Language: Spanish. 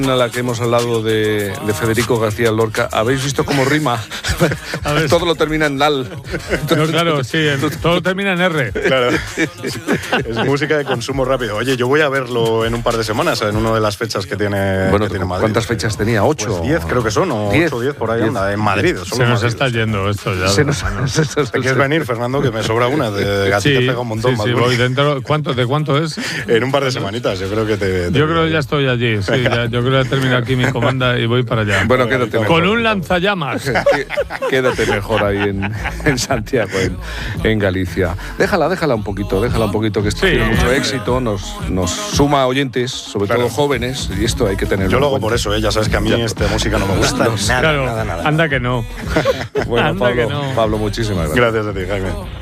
A la que hemos hablado de Federico García Lorca, ¿habéis visto cómo rima? Todo lo termina en lal. No, claro, sí, todo termina en R. Claro. Es música de consumo rápido. Oye, yo voy a verlo en un par de semanas, en una de las fechas que tiene, bueno, que tiene Madrid. ¿Cuántas fechas tenía? ¿8? Pues 10 creo que son, o 8 o 10 por ahí anda, en Madrid. Se nos está yendo esto ya. ¿Te quieres venir, Fernando? Que me sobra una. A ti te pega un montón. Sí, voy dentro. ¿De cuánto es? En un par de semanitas, yo creo que Yo creo que ya estoy allí, sí. Yo creo que he terminado aquí mi comanda y voy para allá. Bueno, quédate mejor. Con un lanzallamas. Quédate mejor ahí en Santiago, en Galicia. Déjala un poquito, que esto tiene mucho éxito, nos suma oyentes, sobre todo jóvenes, y esto hay que tenerlo. Yo lo hago por eso, ya sabes que a mí esta música no me gusta nada, claro, nada. Anda que no. Bueno, Pablo, muchísimas gracias. Gracias a ti, Jaime.